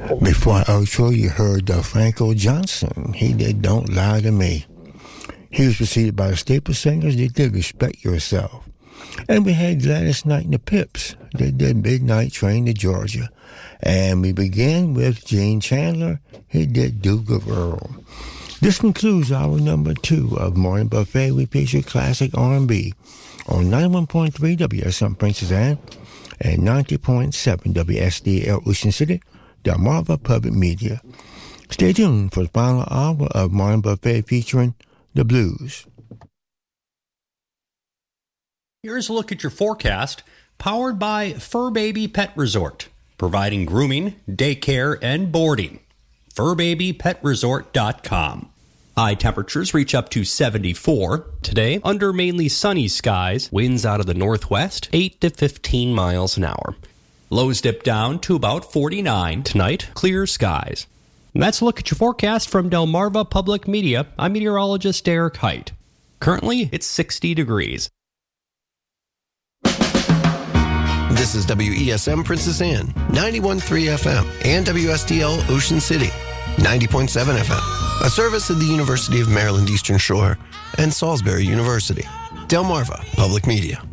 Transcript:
Before our outro, you heard Franco Johnson. He did Don't Lie to Me. He was preceded by the Staple Singers. They did Respect Yourself. And we had Gladys Knight and the Pips. They did Midnight Train to Georgia. And we began with Gene Chandler. He did Duke of Earl. This concludes hour number 2 of Morning Buffet. We feature classic R&B on 91.3 WSM Princess Anne and 90.7 WSDL Ocean City, Delmarva Public Media. Stay tuned for the final hour of Morning Buffet featuring the blues. Here's a look at your forecast, powered by Fur Baby Pet Resort, providing grooming, daycare, and boarding. FurBabyPetResort.com. High temperatures reach up to 74 today under mainly sunny skies. Winds out of the northwest, 8 to 15 miles an hour. Lows dip down to about 49 tonight. Clear skies. And that's a look at your forecast from Delmarva Public Media. I'm meteorologist Derek Height. Currently, it's 60 degrees. This is WESM Princess Anne, 91.3 FM, and WSDL Ocean City, 90.7 FM, a service of the University of Maryland Eastern Shore and Salisbury University. Delmarva Public Media.